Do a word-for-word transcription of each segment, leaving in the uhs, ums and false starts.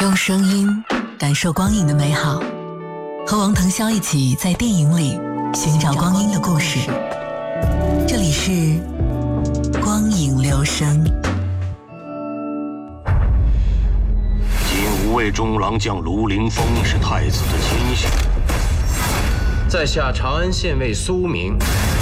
用声音感受光影的美好，和王腾霄一起在电影里寻找光阴的故事。这里是光影留声。 今无畏中郎将卢凌风是太子的亲信， 在下长安县尉苏明，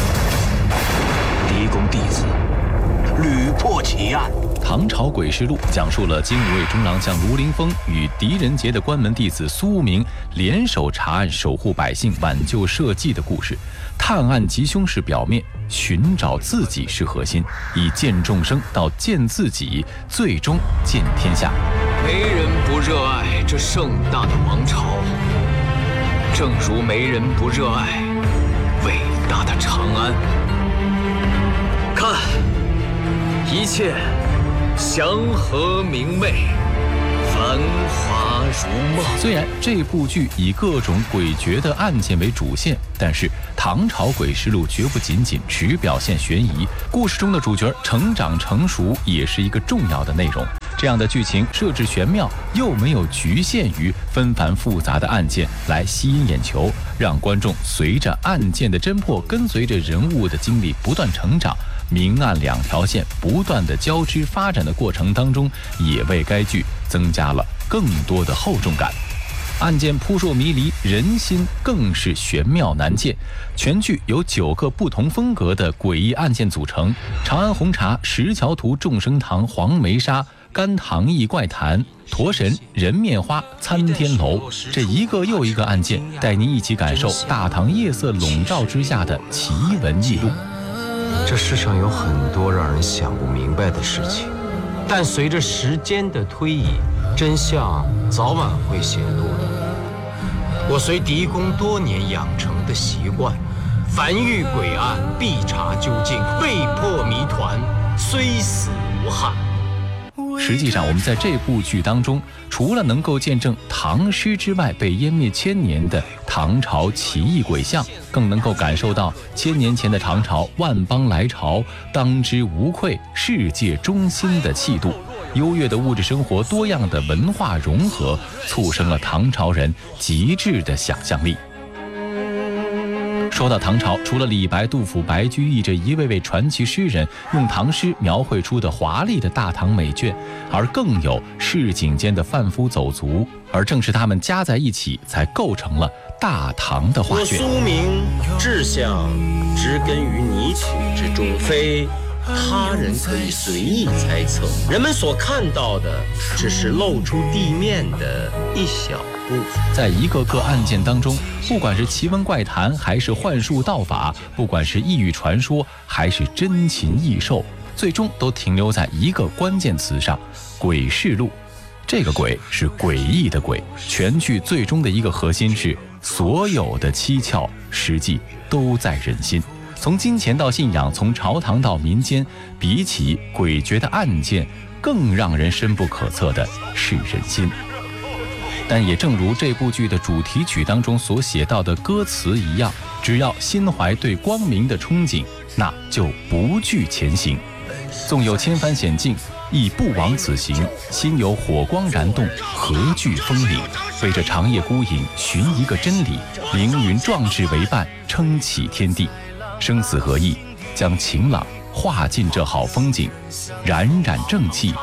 狄公弟子，屡破奇案。 唐朝诡事录讲述了精武卫中郎将卢凌风与狄仁杰的关门弟子苏明联手查案，守护百姓，挽救社稷的故事。探案吉凶是表面，寻找自己是核心，以见众生到见自己，最终见天下。 没人不热爱这盛大的王朝，正如没人不热爱伟大的长安。看，一切祥和明媚，繁华如梦。 虽然这部剧以各种诡谲的案件为主线，但是《唐朝诡事录》绝不仅仅只表现悬疑，故事中的主角成长成熟也是一个重要的内容。这样的剧情设置玄妙，又没有局限于纷繁复杂的案件来吸引眼球，让观众随着案件的侦破，跟随着人物的经历不断成长。明暗两条线不断的交织发展的过程当中，也为该剧增加了更多的厚重感。案件扑朔迷离，人心更是玄妙难见。全剧由九个不同风格的诡异案件组成：长安红茶、石桥图众生堂、黄梅沙、甘棠驿怪谈、驼神、人面花、参天楼，这一个又一个案件，带您一起感受大唐夜色笼罩之下的奇闻异录。 这世上有很多让人想不明白的事情，但随着时间的推移，真相早晚会显露的。我随狄公多年养成的习惯，凡遇诡案必查究竟，未破谜团，虽死无憾。 实际上，我们在这部剧当中，除了能够见证唐诗之外被湮灭千年的唐朝奇异鬼象，更能够感受到千年前的唐朝万邦来朝，当之无愧世界中心的气度。优越的物质生活，多样的文化融合，促生了唐朝人极致的想象力。说到唐朝，除了李白、杜甫、白居易这一位位传奇诗人用唐诗描绘出的华丽的大唐美眷，而更有市井间的贩夫走卒，而正是他们加在一起，才构成了大唐的画卷。 我苏明志向植根于泥土之中，非他人可以随意猜测。人们所看到的，只是露出地面的一小部分。 在一个个案件当中，不管是奇闻怪谈，还是幻术道法，不管是异域传说，还是珍禽异兽，最终都停留在一个关键词上：诡事录。这个诡是诡异的诡，全剧最终的一个核心是，所有的蹊跷实际都在人心。从金钱到信仰，从朝堂到民间，比起诡谲的案件，更让人深不可测的是人心。但也正如这部剧的主题曲当中所写到的歌词一样，只要心怀对光明的憧憬，那就不惧前行。纵有千帆险境，亦不枉此行。心有火光燃动，何惧风凛？为这长夜孤影寻一个真理，凌云壮志为伴，撑起天地。生死合意，将晴朗化尽这好风景，冉冉正气